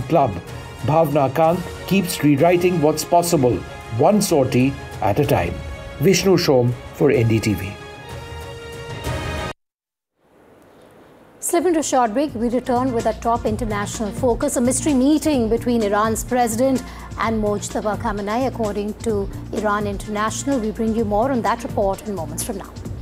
club. Bhavna Kant keeps rewriting what's possible, one sortie at a time. Vishnu Shom for NDTV. Slip into a short break. We return with a top international focus, a mystery meeting between Iran's president and Mojtaba Khamenei, according to Iran International. We bring you more on that report in moments from now.